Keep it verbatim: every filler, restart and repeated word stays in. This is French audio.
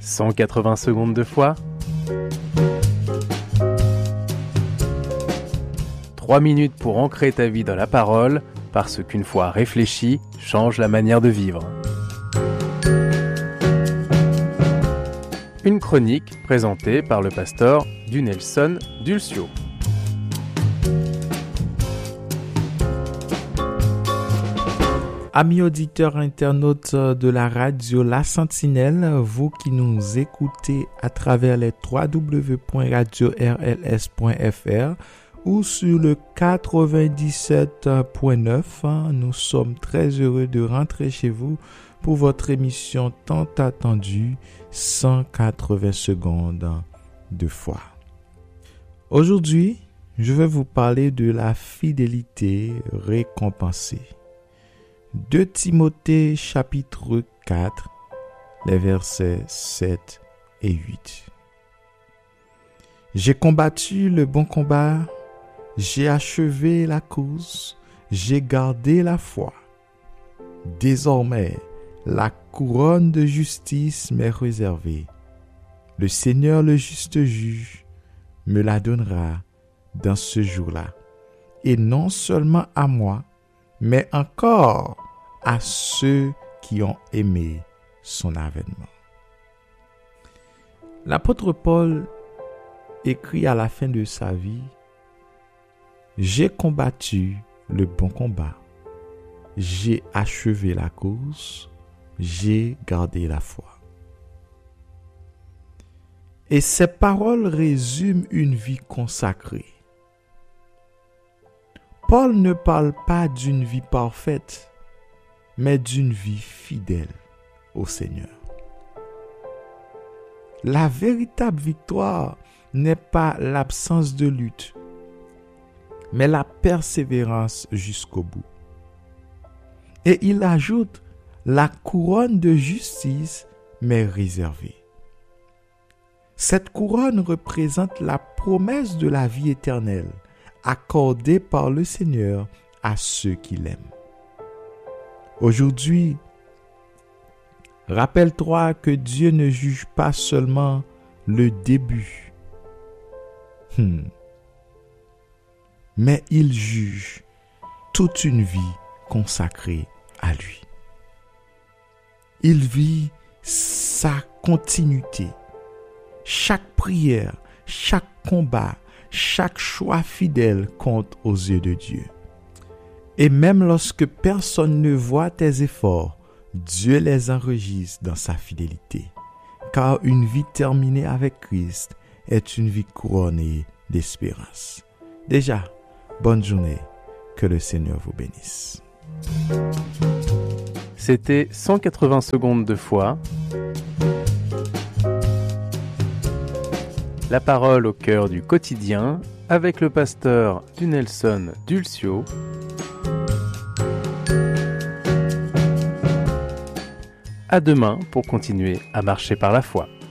cent quatre-vingts secondes de foi. trois minutes pour ancrer ta vie dans la parole, parce qu'une foi réfléchie change la manière de vivre. Une chronique présentée par le pasteur Dunelson Dulcio. Amis auditeurs internautes de la radio La Sentinelle, vous qui nous écoutez à travers les w w w point radio r l s point f r ou sur le quatre-vingt-dix-sept point neuf, nous sommes très heureux de rentrer chez vous pour votre émission tant attendue, cent quatre-vingts secondes de foi. Aujourd'hui, je vais vous parler de la fidélité récompensée. deux Timothée chapitre quatre, les versets sept et huit. J'ai combattu le bon combat, j'ai achevé la course, j'ai gardé la foi. Désormais, la couronne de justice m'est réservée. Le Seigneur, le juste juge, me la donnera dans ce jour-là. Et non seulement à moi, mais encore à ceux qui ont aimé son avènement. L'apôtre Paul écrit à la fin de sa vie: j'ai combattu le bon combat, j'ai achevé la course, j'ai gardé la foi. Et ces paroles résument une vie consacrée. Paul ne parle pas d'une vie parfaite, mais d'une vie fidèle au Seigneur. La véritable victoire n'est pas l'absence de lutte, mais la persévérance jusqu'au bout. Et il ajoute: la couronne de justice m'est réservée. Cette couronne représente la promesse de la vie éternelle, accordée par le Seigneur à ceux qui l'aiment. Aujourd'hui, rappelle-toi que Dieu ne juge pas seulement le début, hmm. mais il juge toute une vie consacrée à lui. Il vit sa continuité. Chaque prière, chaque combat, chaque choix fidèle compte aux yeux de Dieu. Et même lorsque personne ne voit tes efforts, Dieu les enregistre dans sa fidélité. Car une vie terminée avec Christ est une vie couronnée d'espérance. Déjà, bonne journée. Que le Seigneur vous bénisse. C'était cent quatre-vingts secondes de foi. La parole au cœur du quotidien avec le pasteur Dunelson Dulcio. À demain pour continuer à marcher par la foi.